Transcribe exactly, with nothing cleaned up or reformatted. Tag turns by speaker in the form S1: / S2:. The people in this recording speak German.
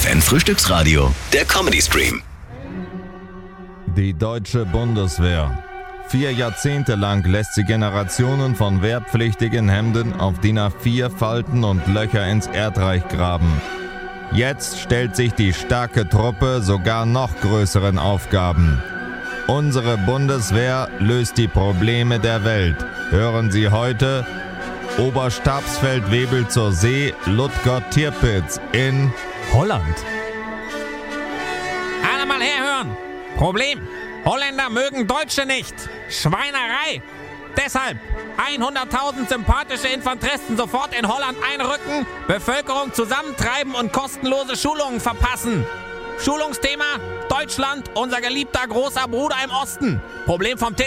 S1: F M Frühstücksradio, der Comedy-Stream.
S2: Die deutsche Bundeswehr. Vier Jahrzehnte lang lässt sie Generationen von wehrpflichtigen Hemden auf D I N A vier falten und Löcher ins Erdreich graben. Jetzt stellt sich die starke Truppe sogar noch größeren Aufgaben. Unsere Bundeswehr löst die Probleme der Welt. Hören Sie heute: Oberstabsfeldwebel zur See, Ludger Tirpitz in
S3: Holland.
S4: Alle mal herhören. Problem: Holländer mögen Deutsche nicht. Schweinerei. Deshalb hunderttausend sympathische Infanteristen sofort in Holland einrücken, Bevölkerung zusammentreiben und kostenlose Schulungen verpassen. Schulungsthema: Deutschland, unser geliebter großer Bruder im Osten. Problem vom Tisch.